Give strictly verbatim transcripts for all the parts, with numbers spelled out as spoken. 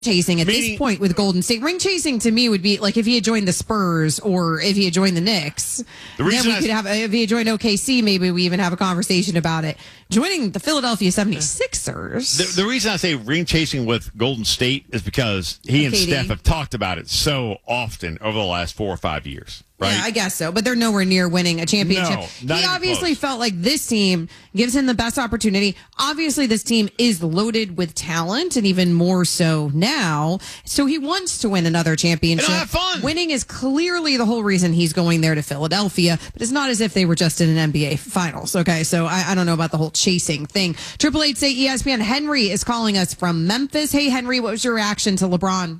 chasing at Meaning, this point with Golden State. Ring chasing to me would be like if he had joined the Spurs or if he had joined the Knicks. The then we I, could have, if he had joined O K C, maybe we even have a conversation about it. Joining the Philadelphia seventy-sixers. The, the reason I say ring chasing with Golden State is because he and K D. Steph have talked about it so often over the last four or five years. Right? Yeah, I guess so. But they're nowhere near winning a championship. No, not he even obviously close. felt like this team gives him the best opportunity. Obviously, this team is loaded with talent, and even more so now. So he wants to win another championship. And have fun. Winning is clearly the whole reason he's going there to Philadelphia. But it's not as if they were just in an N B A Finals. Okay, so I, I don't know about the whole chasing thing. Triple Eight say E S P N. Henry is calling us from Memphis. Hey, Henry, what was your reaction to LeBron?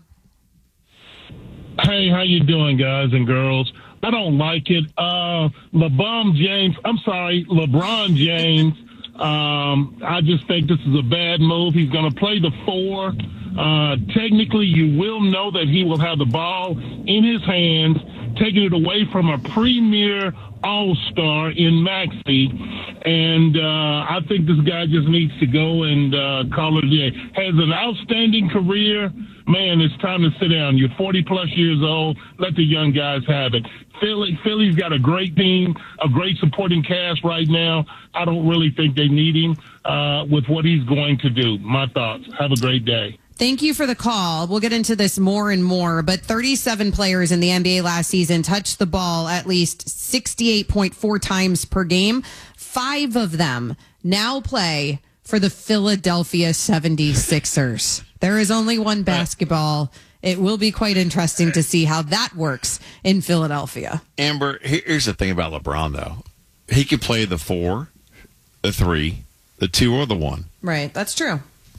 Hey, how you doing, guys and girls? I don't like it. Uh, LeBron James, I'm sorry, LeBron James, um, I just think this is a bad move. He's going to play the four. Uh, technically, you will know that he will have the ball in his hands, taking it away from a premier all-star in Maxey. And uh, I think this guy just needs to go and uh, call it a day. Has an outstanding career. Man, it's time to sit down. You're forty-plus years old. Let the young guys have it. Philly, Philly's got a great team, a great supporting cast right now. I don't really think they need him uh, with what he's going to do. My thoughts. Have a great day. Thank you for the call. We'll get into this more and more, but thirty-seven players in the N B A last season touched the ball at least sixty-eight point four times per game. Five of them now play for the Philadelphia seventy-sixers. There is only one basketball. It will be quite interesting to see how that works in Philadelphia. Amber, here's the thing about LeBron, though. He could play the four, the three, the two, or the one. Right. That's true.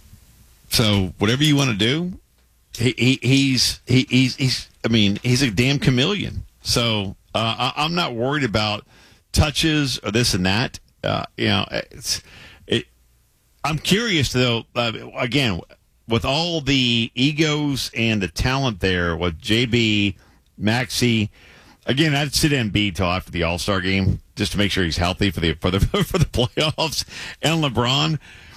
So whatever you want to do, he, he he's he, he's he's. I mean, he's a damn chameleon. So uh, I, I'm not worried about touches or this and that. Uh, you know, it's it. I'm curious though. Uh, again, with all the egos and the talent there, with J B, Maxey. Again, I'd sit Embiid till after the All-Star game just to make sure he's healthy for the for the for the playoffs. And LeBron.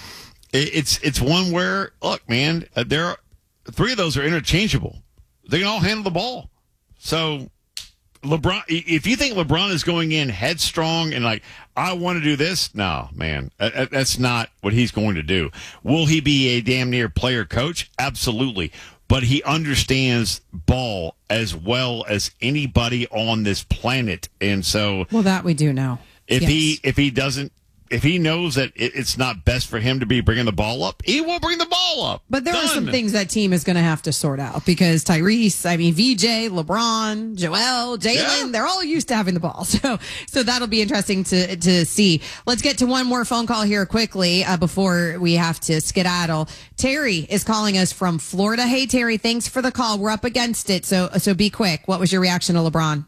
It's it's one where, look, man, uh, there are, three of those are interchangeable. They can all handle the ball. So LeBron, if you think LeBron is going in headstrong and like, I want to do this, no, man, that, that's not what he's going to do. Will he be a damn near player coach? Absolutely. But he understands ball as well as anybody on this planet. And so, well, that we do know. If yes. he if he doesn't, if he knows that it, it's not best for him to be bringing the ball up, he will bring the ball up. But there Done. are some things that team is going to have to sort out because Tyrese, I mean, V J, LeBron, Joel, Jalen, Yeah. they're all used to having the ball. So so that'll be interesting to to see. Let's get to one more phone call here quickly uh, before we have to skedaddle. Terry is calling us from Florida. Hey, Terry, thanks for the call. We're up against it, so so be quick. What was your reaction to LeBron?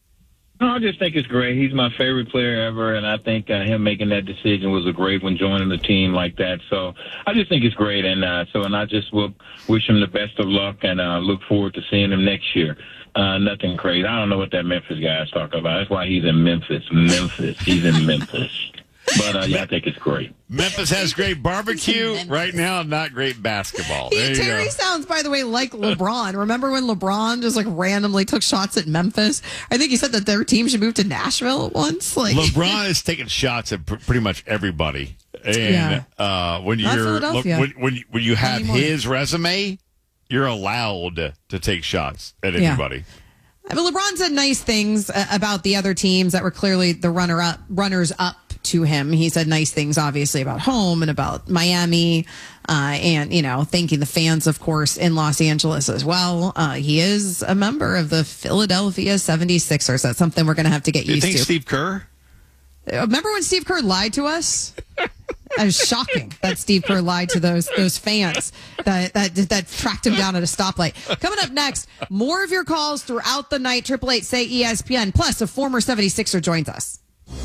No, I just think it's great. He's my favorite player ever, and I think uh, him making that decision was a great one, joining the team like that. So I just think it's great, and uh, so and I just will wish him the best of luck, and uh, look forward to seeing him next year. Uh, nothing crazy. I don't know what that Memphis guy is talking about. That's why he's in Memphis. Memphis. He's in Memphis. But uh, yeah, I think it's great. Memphis has great barbecue. Right now, not great basketball. There you Terry go. sounds, by the way, like LeBron. Remember when LeBron just like randomly took shots at Memphis? I think he said that their team should move to Nashville at once. Like LeBron is taking shots at pr- pretty much everybody. And Yeah. uh, when Not you're Philadelphia. when, when, when you have anymore. his resume, you're allowed to take shots at Yeah. anybody. But LeBron said nice things uh, about the other teams that were clearly the runner up, runners up to him. He said nice things, obviously, about home and about Miami, uh, and you know, thanking the fans, of course, in Los Angeles as well. Uh, he is a member of the Philadelphia seventy-sixers. That's something we're going to have to get Do you used think to. Steve Kerr? Remember when Steve Kerr lied to us? That was shocking that Steve Kerr lied to those those fans that that that tracked him down at a stoplight. Coming up next, more of your calls throughout the night. Triple eight say E S P N. Plus, a former seventy-sixer joins us.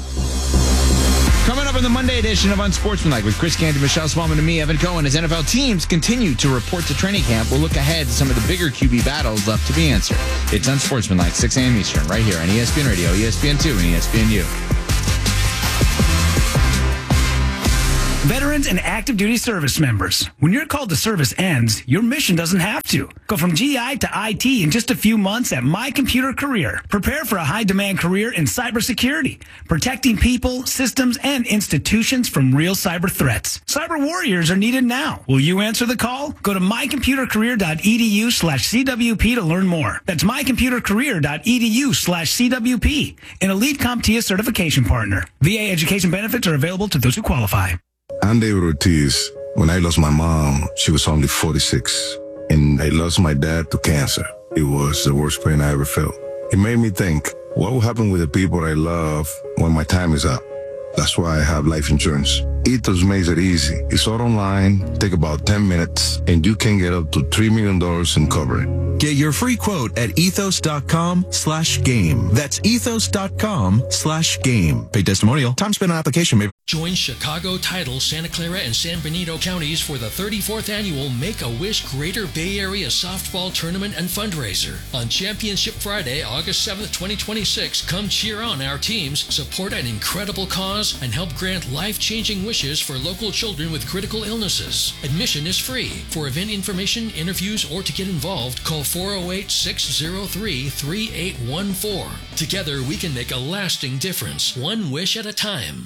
Coming up in the Monday edition of Unsportsmanlike with Chris Candy, Michelle Smallman, and me, Evan Cohen, as N F L teams continue to report to training camp, we'll look ahead to some of the bigger Q B battles left to be answered. It's Unsportsmanlike, six a.m. Eastern, right here on E S P N Radio, E S P N two, and E S P N U. Veterans and active duty service members, when your call to service ends, your mission doesn't have to. Go from G I to I T in just a few months at My Computer Career. Prepare for a high-demand career in cybersecurity, protecting people, systems, and institutions from real cyber threats. Cyber warriors are needed now. Will you answer the call? Go to mycomputercareer.edu slash CWP to learn more. That's mycomputercareer.edu slash CWP, an Elite CompTIA certification partner. V A education benefits are available to those who qualify. I'm David Ortiz. When I lost my mom, she was only forty-six. And I lost my dad to cancer. It was the worst pain I ever felt. It made me think, what will happen with the people I love when my time is up? That's why I have life insurance. Ethos makes it easy. It's all online, take about ten minutes, and you can get up to three million dollars in coverage. Get your free quote at ethos.com slash game. That's ethos.com slash game. Pay testimonial. Time spent on application may... Join Chicago, Tidal, Santa Clara, and San Benito counties for the thirty-fourth annual Make-A-Wish Greater Bay Area Softball Tournament and Fundraiser. On Championship Friday, August seventh, twenty twenty-six, come cheer on our teams, support an incredible cause, and help grant life-changing wishes for local children with critical illnesses. Admission is free. For event information, interviews, or to get involved, call four oh eight, six oh three, three eight one four. Together, we can make a lasting difference, one wish at a time.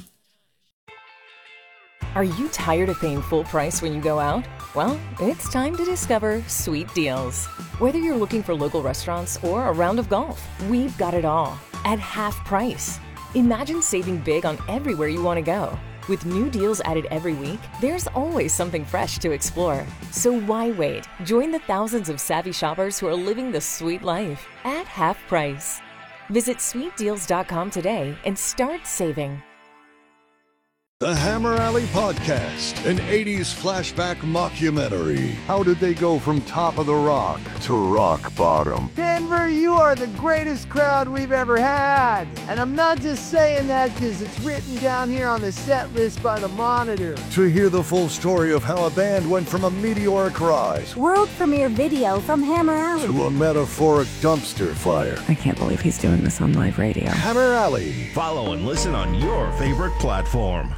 Are you tired of paying full price when you go out? Well, it's time to discover Sweet Deals. Whether you're looking for local restaurants or a round of golf, we've got it all at half price. Imagine saving big on everywhere you want to go. With new deals added every week, there's always something fresh to explore. So why wait? Join the thousands of savvy shoppers who are living the sweet life at half price. Visit sweet deals dot com today and start saving. The Hammer Alley Podcast, an eighties flashback mockumentary. How did they go from top of the rock to rock bottom? Denver, you are the greatest crowd we've ever had. And I'm not just saying that because it's written down here on the set list by the Monitor. To hear the full story of how a band went from a meteoric rise, world premiere video from Hammer Alley, to a metaphoric dumpster fire. I can't believe he's doing this on live radio. Hammer Alley. Follow and listen on your favorite platform.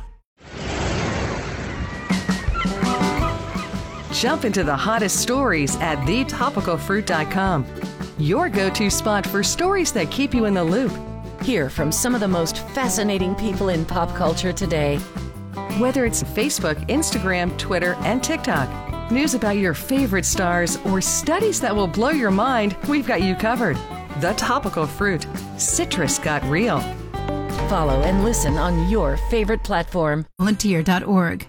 Jump into the hottest stories at the topical fruit dot com. Your go-to spot for stories that keep you in the loop. Hear from some of the most fascinating people in pop culture today. Whether it's Facebook, Instagram, Twitter, and TikTok, news about your favorite stars, or studies that will blow your mind, we've got you covered. The Topical Fruit. Citrus got real. Follow and listen on your favorite platform. volunteer dot org.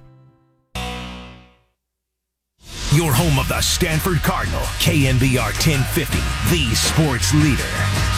Your home of the Stanford Cardinal, K N B R ten fifty, the sports leader.